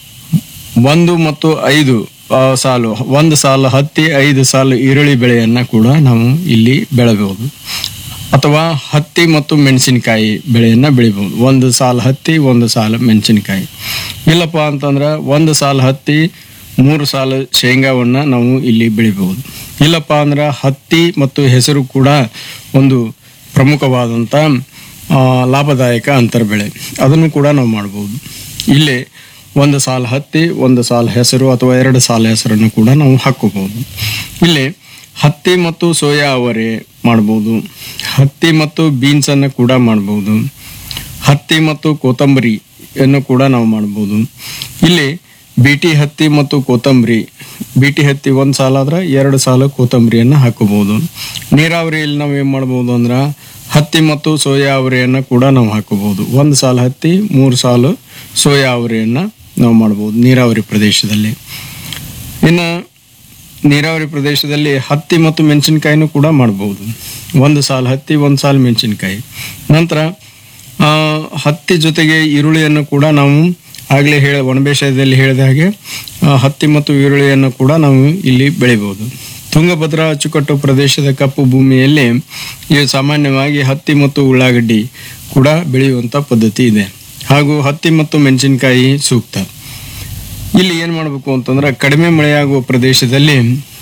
ಒಂದು ಮತ್ತು ಐದು ಆ, ಸಾಲು ಒಂದು ಸಾಲು ಹತ್ತಿ ಐದು ಸಾಲು ಈರುಳ್ಳಿ ಬೆಳೆಯನ್ನು ಕೂಡ ನಾವು ಇಲ್ಲಿ ಬೆಳೆಬಹುದು. ಅಥವಾ ಹತ್ತಿ ಮತ್ತು ಮೆಣಸಿನಕಾಯಿ ಬೆಳೆಯನ್ನು ಬೆಳಿಬಹುದು. ಒಂದು ಸಾಲು ಹತ್ತಿ ಒಂದು ಸಾಲು ಮೆಣಸಿನಕಾಯಿ. ಇಲ್ಲಪ್ಪ ಅಂತಂದ್ರೆ ಒಂದು ಸಾಲು ಹತ್ತಿ ಮೂರು ಸಾಲು ಶೇಂಗಾವನ್ನು ನಾವು ಇಲ್ಲಿ ಬೆಳಿಬಹುದು. ಇಲ್ಲಪ್ಪ ಅಂದ್ರೆ ಹತ್ತಿ ಮತ್ತು ಹೆಸರು ಕೂಡ ಒಂದು ಪ್ರಮುಖವಾದಂಥ ಆ, ಲಾಭದಾಯಕ ಅಂತರ ಬೆಳೆ, ಅದನ್ನು ಕೂಡ ನಾವು ಮಾಡ್ಬೋದು. ಇಲ್ಲಿ ಒಂದು ಸಾಲು ಹತ್ತಿ ಒಂದು ಸಾಲು ಹೆಸರು ಅಥವಾ ಎರಡು ಸಾಲು ಹೆಸರನ್ನು ಕೂಡ ನಾವು ಹಾಕೋಬಹುದು. ಇಲ್ಲಿ ಹತ್ತಿ ಮತ್ತು ಸೋಯಾ ಅವರೆ ಮಾಡ್ಬೋದು. ಹತ್ತಿ ಮತ್ತು ಬೀನ್ಸನ್ನು ಕೂಡ ಮಾಡ್ಬೋದು. ಹತ್ತಿ ಮತ್ತು ಕೊತ್ತಂಬರಿಯನ್ನು ಕೂಡ ನಾವು ಮಾಡ್ಬೋದು. ಇಲ್ಲಿ ಬಿಟಿ ಹತ್ತಿ ಮತ್ತು ಕೊತ್ತಂಬರಿ, ಬಿಟಿ ಹತ್ತಿ ಒಂದು ಸಾಲಾದ್ರೆ ಎರಡು ಸಾಲು ಕೊತ್ತಂಬರಿಯನ್ನು ಹಾಕೋಬಹುದು. ನೀರಾವರಿಯಲ್ಲಿ ನಾವು ಏನು ಮಾಡ್ಬೋದು ಅಂದ್ರೆ ಹತ್ತಿ ಮತ್ತು ಸೋಯಾ ಅವರೆಯನ್ನು ಕೂಡ ನಾವು ಹಾಕೋಬಹುದು. ಒಂದು ಸಾಲು ಹತ್ತಿ ಮೂರು ಸಾಲು ಸೋಯಾ ಅವರೆಯನ್ನು ನಾವು ಮಾಡ್ಬೋದು ನೀರಾವರಿ ಪ್ರದೇಶದಲ್ಲಿ. ಇನ್ನು ನೀರಾವರಿ ಪ್ರದೇಶದಲ್ಲಿ ಹತ್ತಿ ಮತ್ತು ಮೆಣಸಿನಕಾಯಿನೂ ಕೂಡ ಮಾಡ್ಬೋದು. ಒಂದು ಸಾಲು ಹತ್ತಿ ಒಂದು ಸಾಲು ಮೆಣಸಿನಕಾಯಿ. ನಂತರ ಆ, ಹತ್ತಿ ಜೊತೆಗೆ ಈರುಳ್ಳಿಯನ್ನು ಕೂಡ ನಾವು ಆಗಲೇ ಹೇಳ ಒಣ ಬೇಸಾಯದಲ್ಲಿ ಹೇಳಿದ ಹಾಗೆ ಆ, ಹತ್ತಿ ಮತ್ತು ಈರುಳ್ಳಿಯನ್ನು ಕೂಡ ನಾವು ಇಲ್ಲಿ ಬೆಳಿಬೋದು. ತುಂಗಭದ್ರಾ ಅಚ್ಚುಕಟ್ಟು ಪ್ರದೇಶದ ಕಪ್ಪು ಭೂಮಿಯಲ್ಲಿ ಈ ಸಾಮಾನ್ಯವಾಗಿ ಹತ್ತಿ ಮತ್ತು ಉಳ್ಳಾಗಡ್ಡಿ ಕೂಡ ಬೆಳೆಯುವಂಥ ಪದ್ಧತಿ ಇದೆ. ಹಾಗೂ ಹತ್ತಿ ಮತ್ತು ಮೆಣಸಿನಕಾಯಿ ಸೂಕ್ತ. ಇಲ್ಲಿ ಏನು ಮಾಡಬೇಕು ಅಂತಂದ್ರೆ ಕಡಿಮೆ ಮಳೆಯಾಗುವ ಪ್ರದೇಶದಲ್ಲಿ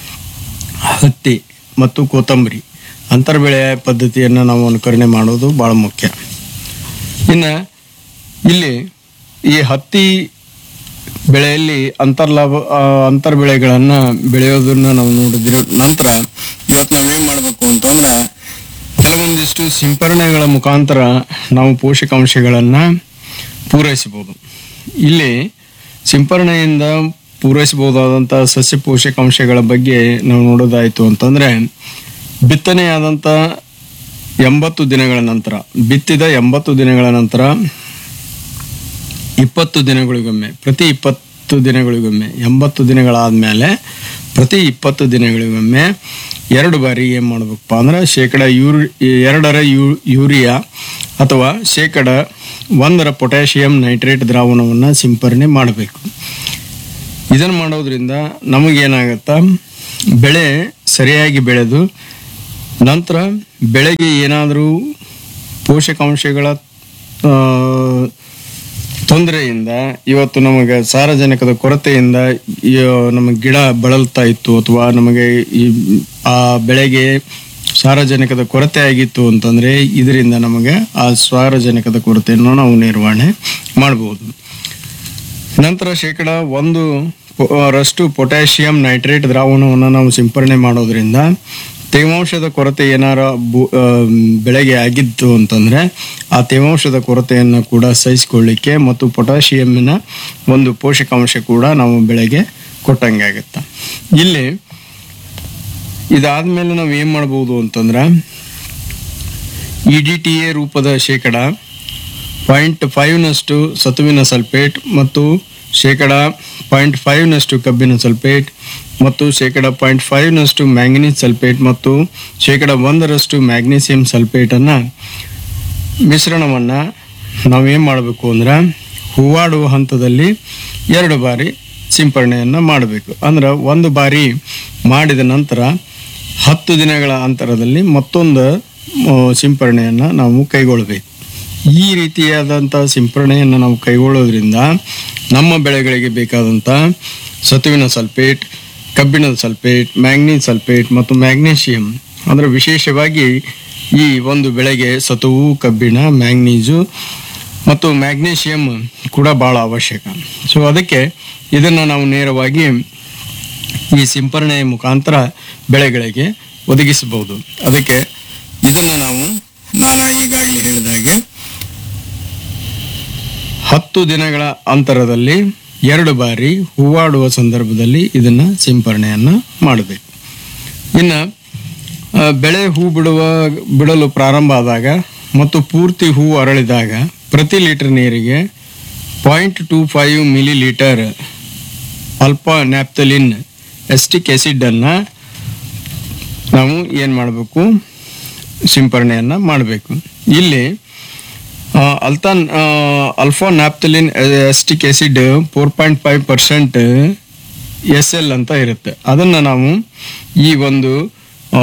ಹತ್ತಿ ಮತ್ತು ಕೊತ್ತಂಬರಿ ಅಂತರ ಬೆಳೆ ಪದ್ಧತಿಯನ್ನು ನಾವು ಅನುಕರಣೆ ಮಾಡೋದು ಭಾಳ ಮುಖ್ಯ. ಇನ್ನು ಇಲ್ಲಿ ಈ ಹತ್ತಿ ಬೆಳೆಯಲ್ಲಿ ಅಂತರ್ಲಾಭ ಆ, ಅಂತರ ಬೆಳೆಗಳನ್ನು ಬೆಳೆಯೋದನ್ನ ನಾವು ನೋಡಿದಿರೋ ನಂತರ ಇವತ್ತು ನಾವೇನು ಮಾಡಬೇಕು ಅಂತಂದ್ರೆ ಕೆಲವೊಂದಿಷ್ಟು ಸಿಂಪರಣೆಗಳ ಮುಖಾಂತರ ನಾವು ಪೋಷಕಾಂಶಗಳನ್ನು ಪೂರೈಸಬಹುದು. ಇಲ್ಲಿ ಸಿಂಪರಣೆಯಿಂದ ಪೂರೈಸಬಹುದಾದಂಥ ಸಸ್ಯ ಪೋಷಕಾಂಶಗಳ ಬಗ್ಗೆ ನಾವು ನೋಡೋದಾಯಿತು ಅಂತಂದರೆ ಬಿತ್ತನೆಯಾದಂಥ ಎಂಬತ್ತು ದಿನಗಳ ನಂತರ ಬಿತ್ತಿದ ಎಂಬತ್ತು ದಿನಗಳ ನಂತರ ಇಪ್ಪತ್ತು ದಿನಗಳಿಗೊಮ್ಮೆ ಪ್ರತಿ ಇಪ್ಪತ್ತು ದಿನಗಳಿಗೊಮ್ಮೆ ಎಂಬತ್ತು ದಿನಗಳಾದ ಮೇಲೆ ಪ್ರತಿ ಇಪ್ಪತ್ತು ದಿನಗಳಿಗೊಮ್ಮೆ ಎರಡು ಬಾರಿ ಏನು ಮಾಡಬೇಕಪ್ಪ ಅಂದ್ರೆ ಶೇಕಡ ಯೂರಿ ಎರಡರ ಯೂ ಯೂರಿಯಾ ಅಥವಾ ಶೇಕಡ ಒಂದರ ಪೊಟ್ಯಾಷಿಯಂ ನೈಟ್ರೇಟ್ ದ್ರಾವಣವನ್ನು ಸಿಂಪರಣೆ ಮಾಡಬೇಕು. ಇದನ್ನು ಮಾಡೋದ್ರಿಂದ ನಮಗೇನಾಗತ್ತಾ ಬೆಳೆ ಸರಿಯಾಗಿ ಬೆಳೆದು ನಂತರ ಬೆಳೆಗೆ ಏನಾದರೂ ಪೋಷಕಾಂಶಗಳ ಆ, ತೊಂದರೆಯಿಂದ ಇವತ್ತು ನಮಗೆ ಸಾರಜನಕದ ಕೊರತೆಯಿಂದ ಈ, ನಮ್ಮ ಗಿಡ ಬಳಲ್ತಾ ಇತ್ತು ಅಥವಾ ನಮಗೆ ಈ ಆ ಬೆಳೆಗೆ ಸಾರಜನಕದ ಕೊರತೆ ಆಗಿತ್ತು ಅಂತಂದ್ರೆ ಇದರಿಂದ ನಮಗೆ ಆ ಸಾರಜನಕದ ಕೊರತೆಯನ್ನು ನಾವು ನಿರ್ವಹಣೆ ಮಾಡಬಹುದು. ನಂತರ ಶೇಕಡ ಒಂದು ಪೊ- ರಷ್ಟು ಪೊಟ್ಯಾಷಿಯಂ ನೈಟ್ರೇಟ್ ದ್ರಾವಣವನ್ನು ನಾವು ಸಿಂಪರಣೆ ಮಾಡೋದ್ರಿಂದ ತೇವಾಂಶದ ಕೊರತೆ ಏನಾರ ಬು- ಆ, ಬೆಳೆಗೆ ಆಗಿತ್ತು ಅಂತಂದ್ರೆ ಆ ತೇವಾಂಶದ ಕೊರತೆಯನ್ನು ಕೂಡ ಸಹಿಸಿಕೊಳ್ಳಿಕ್ಕೆ ಮತ್ತು ಪೊಟ್ಯಾಷಿಯಂನ ಒಂದು ಪೋಷಕಾಂಶ ಕೂಡ ನಾವು ಬೆಳೆಗೆ ಕೊಟ್ಟಂಗೆ ಆಗುತ್ತೆ. ಇಲ್ಲಿ ಇದಾದ್ಮೇಲೆ ನಾವು ಏನ್ ಮಾಡ್ಬೋದು ಅಂತಂದ್ರೆ ಇ ಡಿ ಟಿ ಎ ರೂಪದ ಶೇಕಡ ಪಾಯಿಂಟ್ ಫೈವ್ನಷ್ಟು ಸತುವಿನ ಸಲ್ಫೇಟ್ ಮತ್ತು ಶೇಕಡ ಪಾಯಿಂಟ್ ಫೈವ್ನಷ್ಟು ಕಬ್ಬಿನ ಸಲ್ಫೇಟ್ ಮತ್ತು ಶೇಕಡ ಪಾಯಿಂಟ್ ಫೈವ್ನಷ್ಟು ಮ್ಯಾಂಗನೀಸ್ ಸಲ್ಫೇಟ್ ಮತ್ತು ಶೇಕಡ ಒಂದರಷ್ಟು ಮ್ಯಾಗ್ನೀಸಿಯಂ ಸಲ್ಫೇಟನ್ನು ಮಿಶ್ರಣವನ್ನು ನಾವೇನು ಮಾಡಬೇಕು ಅಂದ್ರೆ ಹೂವಾಡುವ ಹಂತದಲ್ಲಿ ಎರಡು ಬಾರಿ ಸಿಂಪರಣೆಯನ್ನು ಮಾಡಬೇಕು. ಅಂದ್ರೆ ಒಂದು ಬಾರಿ ಮಾಡಿದ ನಂತರ ಹತ್ತು ದಿನಗಳ ಅಂತರದಲ್ಲಿ ಮತ್ತೊಂದು ಆ, ಸಿಂಪರಣೆಯನ್ನು ನಾವು ಕೈಗೊಳ್ಳಬೇಕು. ಈ ರೀತಿಯಾದಂಥ ಸಿಂಪರಣೆಯನ್ನು ನಾವು ಕೈಗೊಳ್ಳೋದ್ರಿಂದ ನಮ್ಮ ಬೆಳೆಗಳಿಗೆ ಬೇಕಾದಂಥ ಸತುವಿನ ಸಲ್ಫೇಟ್, ಕಬ್ಬಿಣದ ಸಲ್ಫೇಟ್, ಮ್ಯಾಂಗನೀಸ್ ಸಲ್ಫೇಟ್ ಮತ್ತು ಮ್ಯಾಗ್ನೀಷಿಯಂ ಅಂದರೆ ವಿಶೇಷವಾಗಿ ಈ ಒಂದು ಬೆಳೆಗೆ ಸತುವು, ಕಬ್ಬಿಣ, ಮ್ಯಾಂಗನೀಸು ಮತ್ತು ಮ್ಯಾಗ್ನೀಷಿಯಂ ಕೂಡ ಭಾಳ ಅವಶ್ಯಕ. ಸೊ ಅದಕ್ಕೆ ಇದನ್ನು ನಾವು ನೇರವಾಗಿ ಈ ಸಿಂಪರಣೆಯ ಮುಖಾಂತರ ಬೆಳೆಗಳಿಗೆ ಒದಗಿಸಬಹುದು. ಅದಕ್ಕೆ ಇದನ್ನು ನಾವು ನಾ ಈಗಾಗಲೇ ಹೇಳಿದಾಗೆ ಹತ್ತು ದಿನಗಳ ಅಂತರದಲ್ಲಿ ಎರಡು ಬಾರಿ ಹೂವಾಡುವ ಸಂದರ್ಭದಲ್ಲಿ ಇದನ್ನ ಸಿಂಪರಣೆಯನ್ನ ಮಾಡಬೇಕು. ಇನ್ನು ಆ, ಬೆಳೆ ಹೂ ಬಿಡುವ ಬಿಡಲು ಪ್ರಾರಂಭ ಆದಾಗ ಮತ್ತು ಪೂರ್ತಿ ಹೂ ಅರಳಿದಾಗ ಪ್ರತಿ ಲೀಟರ್ ನೀರಿಗೆ point two five milli litre alpha naphthalene acetic acid ಅನ್ನ ನಾವು ಏನು ಮಾಡಬೇಕು, ಸಿಂಪರಣೆಯನ್ನ ಮಾಡಬೇಕು. ಇಲ್ಲಿ ಆ, ಅಲ್ತಾನ್ ಆ, alpha naphthalene acetic acid four point five percent S L ಅಂತ ಇರುತ್ತೆ. ಅದನ್ನು ನಾವು ಈ ಒಂದು ಆ,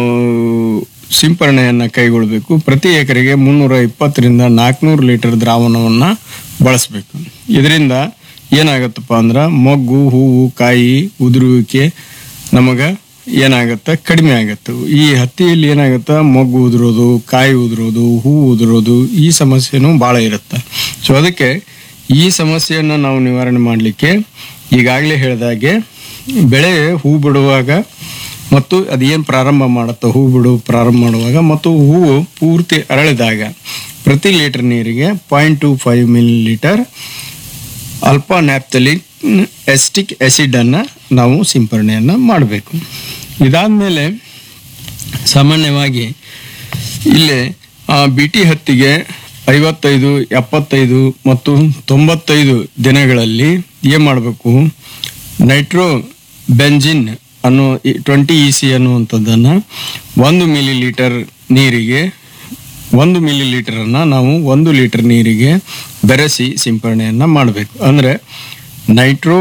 ಸಿಂಪರಣೆಯನ್ನು ಕೈಗೊಳ್ಳಬೇಕು. ಪ್ರತಿ ಎಕರೆಗೆ ಮುನ್ನೂರ ಇಪ್ಪತ್ತರಿಂದ ನಾಲ್ಕುನೂರು ಲೀಟರ್ ದ್ರಾವಣವನ್ನು ಬಳಸಬೇಕು. ಇದರಿಂದ ಏನಾಗುತ್ತಪ್ಪ ಅಂದ್ರೆ ಮೊಗ್ಗು, ಹೂವು, ಕಾಯಿ ಉದುರುವಿಕೆ ನಮಗೆ ಏನಾಗುತ್ತೆ, ಕಡಿಮೆ ಆಗುತ್ತೆ. ಈ ಹತ್ತಿಯಲ್ಲಿ ಏನಾಗುತ್ತೆ, ಮೊಗ್ಗು ಉದುರೋದು, ಕಾಯಿ ಉದುರೋದು, ಹೂ ಉದುರೋದು ಈ ಸಮಸ್ಯೆನೂ ಭಾಳ ಇರುತ್ತೆ. ಸೊ ಅದಕ್ಕೆ ಈ ಸಮಸ್ಯೆಯನ್ನು ನಾವು ನಿವಾರಣೆ ಮಾಡಲಿಕ್ಕೆ ಈಗಾಗಲೇ ಹೇಳಿದಾಗೆ ಬೆಳೆ ಹೂ ಬಿಡುವಾಗ ಮತ್ತು ಅದೇನು ಪ್ರಾರಂಭ ಮಾಡುತ್ತೋ ಹೂ ಬಿಡು ಪ್ರಾರಂಭ ಮಾಡುವಾಗ ಮತ್ತು ಹೂವು ಪೂರ್ತಿ ಅರಳಿದಾಗ ಪ್ರತಿ ಲೀಟರ್ ನೀರಿಗೆ point to five milli litre alpha naphthalene acetic ಆಸಿಡನ್ನು ನಾವು ಸಿಂಪರಣೆಯನ್ನು ಮಾಡಬೇಕು. ಇದಾದಮೇಲೆ ಸಾಮಾನ್ಯವಾಗಿ ಇಲ್ಲಿ ಬಿ ಟಿ ಹತ್ತಿಗೆ ಐವತ್ತೈದು, ಎಪ್ಪತ್ತೈದು ಮತ್ತು ತೊಂಬತ್ತೈದು ದಿನಗಳಲ್ಲಿ ಏನು ಮಾಡಬೇಕು, ನೈಟ್ರೋ ಬೆಂಜಿನ್ ಅನ್ನೋ ಟ್ವೆಂಟಿ ಇ ಸಿ ಅನ್ನುವಂಥದ್ದನ್ನು ಒಂದು ಮಿಲಿ ಲೀಟರ್ ನೀರಿಗೆ ಒಂದು ಮಿಲಿ ಲೀಟರನ್ನು ನಾವು ಒಂದು ಲೀಟರ್ ನೀರಿಗೆ ಬೆರೆಸಿ ಸಿಂಪರಣೆಯನ್ನು ಮಾಡಬೇಕು. ಅಂದರೆ ನೈಟ್ರೋ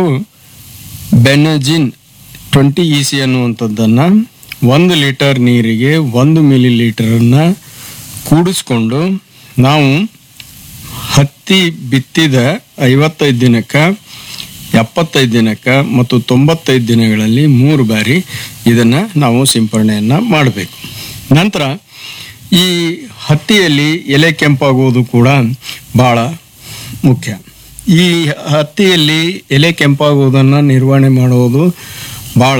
ಬೆನಜಿನ್ ಟ್ವೆಂಟಿ ಇ ಸಿ ಅನ್ನುವಂಥದ್ದನ್ನು ಒಂದು ಲೀಟರ್ ನೀರಿಗೆ ಒಂದು ಮಿಲಿ ಲೀಟರನ್ನು ಕೂಡಿಸ್ಕೊಂಡು ನಾವು ಹತ್ತಿ ಬಿತ್ತಿದ ಐವತ್ತೈದು ದಿನಕ್ಕೆ, ಎಪ್ಪತ್ತೈದು ದಿನಕ್ಕೆ ಮತ್ತು ತೊಂಬತ್ತೈದು ದಿನಗಳಲ್ಲಿ ಮೂರು ಬಾರಿ ಇದನ್ನು ನಾವು ಸಿಂಪರಣೆಯನ್ನು ಮಾಡಬೇಕು. ನಂತರ ಈ ಹತ್ತಿಯಲ್ಲಿ ಎಲೆ ಕೆಂಪಾಗುವುದು ಕೂಡ ಭಾಳ ಮುಖ್ಯ. ಈ ಹತ್ತಿಯಲ್ಲಿ ಎಲೆ ಕೆಂಪಾಗುವುದನ್ನು ನಿರ್ವಹಣೆ ಮಾಡುವುದು ಭಾಳ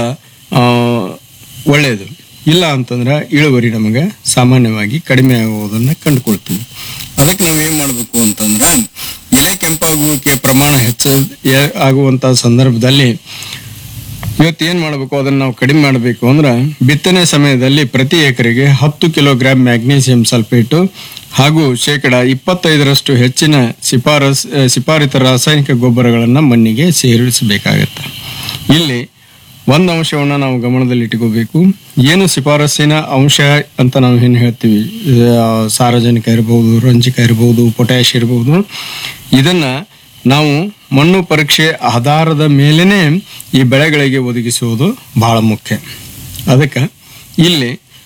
ಒಳ್ಳೆಯದು. ಇಲ್ಲ ಅಂತಂದ್ರೆ ಇಳುವರಿ ನಮಗೆ ಸಾಮಾನ್ಯವಾಗಿ ಕಡಿಮೆ ಆಗುವುದನ್ನು ಕಂಡುಕೊಳ್ತೀವಿ. ಅದಕ್ಕೆ ನಾವೇನು ಮಾಡಬೇಕು ಅಂತಂದ್ರೆ ಎಲೆ ಕೆಂಪಾಗುವಿಕೆ ಪ್ರಮಾಣ ಹೆಚ್ಚ ಆಗುವಂಥ ಸಂದರ್ಭದಲ್ಲಿ ಇವತ್ತು ಏನು ಮಾಡಬೇಕು, ಅದನ್ನು ನಾವು ಕಡಿಮೆ ಮಾಡಬೇಕು ಅಂದ್ರೆ ಬಿತ್ತನೆ ಸಮಯದಲ್ಲಿ ಪ್ರತಿ ಎಕರೆಗೆ ಹತ್ತು ಕಿಲೋಗ್ರಾಂ ಮ್ಯಾಗ್ನೀಸಿಯಂ ಸಲ್ಫೇಟು ಹಾಗೂ ಶೇಕಡ ಇಪ್ಪತ್ತೈದರಷ್ಟು ಹೆಚ್ಚಿನ ಶಿಫಾರಸ್ ಶಿಫಾರಿತ ರಾಸಾಯನಿಕ ಗೊಬ್ಬರಗಳನ್ನು ಮಣ್ಣಿಗೆ ಸೇರಿಸಬೇಕಾಗತ್ತೆ. ಇಲ್ಲಿ ಒಂದು ಅಂಶವನ್ನು ನಾವು ಗಮನದಲ್ಲಿ ಇಟ್ಕೋಬೇಕು. ಏನು ಶಿಫಾರಸ್ಸಿನ ಅಂಶ ಅಂತ ನಾವು ಏನು ಹೇಳ್ತೀವಿ, ಸಾರಜನಕ ಇರ್ಬೋದು, ರಂಜಕ ಇರ್ಬೋದು, ಪೊಟ್ಯಾಷ್ ಇರ್ಬೋದು, ಇದನ್ನು ನಾವು ಮಣ್ಣು ಪರೀಕ್ಷೆ ಆಧಾರದ ಮೇಲೇ ಈ ಬೆಳೆಗಳಿಗೆ ಒದಗಿಸುವುದು ಬಹಳ ಮುಖ್ಯ. ಅದಕ್ಕೆ ಇಲ್ಲಿ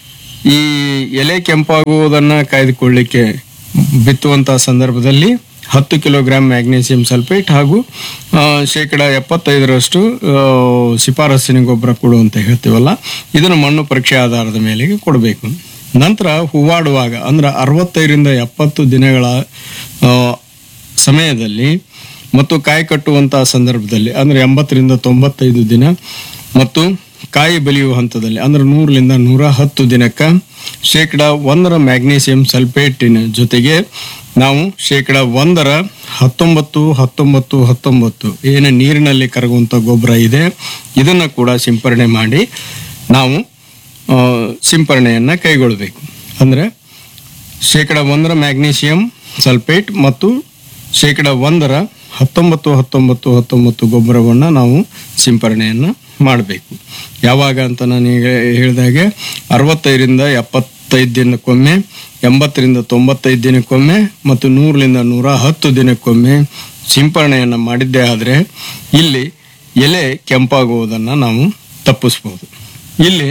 ಈ ಎಲೆ ಕೆಂಪಾಗುವುದನ್ನ ಕಾಯ್ದುಕೊಳ್ಳಿಕ್ಕೆ ಬಿತ್ತುವಂತಹ ಸಂದರ್ಭದಲ್ಲಿ ಹತ್ತು ಕಿಲೋಗ್ರಾಂ ಮ್ಯಾಗ್ನೀಸಿಯಂ ಸಲ್ಫೇಟ್ ಹಾಗೂ ಆ, ಶೇಕಡ ಎಪ್ಪತ್ತೈದರಷ್ಟು ಆ, ಶಿಫಾರಸ್ಸಿನ ಗೊಬ್ಬರ ಕೊಡು ಅಂತ ಹೇಳ್ತೀವಲ್ಲ, ಇದನ್ನು ಮಣ್ಣು ಪರೀಕ್ಷೆ ಆಧಾರದ ಮೇಲೆ ಕೊಡಬೇಕು. ನಂತರ ಹೂವಾಡುವಾಗ ಅಂದ್ರೆ ಅರವತ್ತೈದರಿಂದ ಎಪ್ಪತ್ತು ದಿನಗಳ ಆ, ಸಮಯದಲ್ಲಿ ಮತ್ತು ಕಾಯಿ ಕಟ್ಟುವಂತಹ ಸಂದರ್ಭದಲ್ಲಿ ಅಂದ್ರೆ ಎಂಬತ್ತರಿಂದ ತೊಂಬತ್ತೈದು ದಿನ ಮತ್ತು ಕಾಯಿ ಬಲಿಯುವ ಹಂತದಲ್ಲಿ ಅಂದ್ರೆ ನೂರರಿಂದ ನೂರ ಹತ್ತು ದಿನಕ್ಕೆ ಶೇಕಡ ಒಂದರ ಮ್ಯಾಗ್ನೀಸಿಯಂ ಸಲ್ಫೇಟಿನ ಜೊತೆಗೆ ನಾವು ಶೇಕಡ ಒಂದರ ಹತ್ತೊಂಬತ್ತು ಹತ್ತೊಂಬತ್ತು ಹತ್ತೊಂಬತ್ತು ಏನು ನೀರಿನಲ್ಲಿ ಕರಗುವಂಥ ಗೊಬ್ಬರ ಇದೆ ಇದನ್ನು ಕೂಡ ಸಿಂಪರಣೆ ಮಾಡಿ ನಾವು ಆ, ಸಿಂಪರಣೆಯನ್ನು ಕೈಗೊಳ್ಳಬೇಕು. ಅಂದರೆ ಶೇಕಡ ಒಂದರ ಮ್ಯಾಗ್ನೀಸಿಯಂ ಸಲ್ಫೇಟ್ ಮತ್ತು ಶೇಕಡ ಒಂದರ ಹತ್ತೊಂಬತ್ತು ಹತ್ತೊಂಬತ್ತು ಹತ್ತೊಂಬತ್ತು ಗೊಬ್ಬರವನ್ನು ನಾವು ಸಿಂಪರಣೆಯನ್ನು ಮಾಡಬೇಕು. ಯಾವಾಗ ಅಂತ ನಾನು ಈಗ ಹೇಳಿದಾಗೆ ಅರವತ್ತೈದರಿಂದ ಎಪ್ಪತ್ತೈದು ದಿನಕ್ಕೊಮ್ಮೆ, ಎಂಬತ್ತರಿಂದ ತೊಂಬತ್ತೈದು ದಿನಕ್ಕೊಮ್ಮೆ ಮತ್ತು ನೂರರಿಂದ ನೂರ ಹತ್ತು ದಿನಕ್ಕೊಮ್ಮೆ ಸಿಂಪರಣೆಯನ್ನು ಮಾಡಿದ್ದೇ ಆದರೆ ಇಲ್ಲಿ ಎಲೆ ಕೆಂಪಾಗುವುದನ್ನು ನಾವು ತಪ್ಪಿಸ್ಬೋದು. ಇಲ್ಲಿ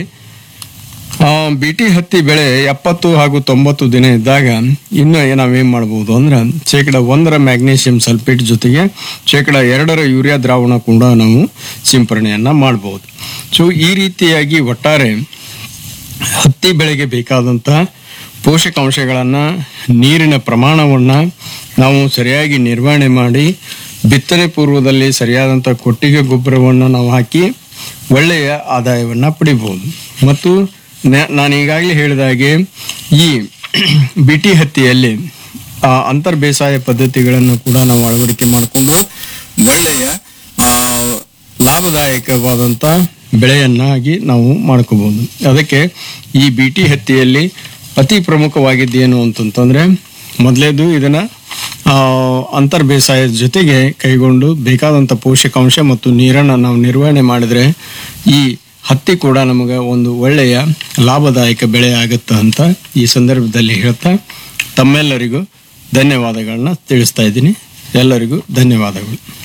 ಆ, ಬಿಟಿ ಹತ್ತಿ ಬೆಳೆ ಎಪ್ಪತ್ತು ಹಾಗೂ ತೊಂಬತ್ತು ದಿನ ಇದ್ದಾಗ ಇನ್ನು ನಾವೇನ್ ಮಾಡ್ಬೋದು ಅಂದ್ರೆ ಶೇಕಡ ಒಂದರ ಮ್ಯಾಗ್ನೀಸಿಯಂ ಸಲ್ಫೇಟ್ ಜೊತೆಗೆ ಶೇಕಡ ಎರಡರ ಯೂರಿಯಾ ದ್ರಾವಣ ಕೂಡ ನಾವು ಸಿಂಪರಣೆಯನ್ನ ಮಾಡಬಹುದು. ಸೊ ಈ ರೀತಿಯಾಗಿ ಒಟ್ಟಾರೆ ಹತ್ತಿ ಬೆಳೆಗೆ ಬೇಕಾದಂತ ಪೋಷಕಾಂಶಗಳನ್ನ, ನೀರಿನ ಪ್ರಮಾಣವನ್ನ ನಾವು ಸರಿಯಾಗಿ ನಿರ್ವಹಣೆ ಮಾಡಿ ಬಿತ್ತನೆ ಪೂರ್ವದಲ್ಲಿ ಸರಿಯಾದಂಥ ಕೊಟ್ಟಿಗೆ ಗೊಬ್ಬರವನ್ನು ನಾವು ಹಾಕಿ ಒಳ್ಳೆಯ ಆದಾಯವನ್ನ ಪಡಿಬಹುದು. ಮತ್ತು ನ- ನಾನು ಈಗಾಗಲೇ ಹೇಳಿದ ಹಾಗೆ ಈ ಬಿಟಿ ಹತ್ತಿಯಲ್ಲಿ ಆ, ಅಂತರ್ ಬೇಸಾಯ ಪದ್ಧತಿಗಳನ್ನು ಕೂಡ ನಾವು ಅಳವಡಿಕೆ ಮಾಡಿಕೊಂಡು ಒಳ್ಳೆಯ ಆ, ಲಾಭದಾಯಕವಾದಂಥ ಬೆಳೆಯನ್ನಾಗಿ ನಾವು ಮಾಡ್ಕೋಬಹುದು. ಅದಕ್ಕೆ ಈ ಬಿಟಿ ಹತ್ತಿಯಲ್ಲಿ ಅತಿ ಪ್ರಮುಖವಾಗಿದ್ದೇನು ಅಂತಂತಂದ್ರೆ ಮೊದಲೇದು ಇದನ್ನ ಆ, ಅಂತರ್ ಬೇಸಾಯದ ಜೊತೆಗೆ ಕೈಗೊಂಡು ಬೇಕಾದಂಥ ಪೋಷಕಾಂಶ ಮತ್ತು ನೀರನ್ನು ನಾವು ನಿರ್ವಹಣೆ ಮಾಡಿದ್ರೆ ಈ ಹತ್ತಿ ಕೂಡ ನಮಗೆ ಒಂದು ಒಳ್ಳೆಯ ಲಾಭದಾಯಕ ಬೆಳೆ ಆಗುತ್ತೆ ಅಂತ ಈ ಸಂದರ್ಭದಲ್ಲಿ ಹೇಳ್ತಾ ತಮ್ಮೆಲ್ಲರಿಗೂ ಧನ್ಯವಾದಗಳನ್ನ ತಿಳಿಸ್ತಾ ಇದ್ದೀನಿ. ಎಲ್ಲರಿಗೂ ಧನ್ಯವಾದಗಳು.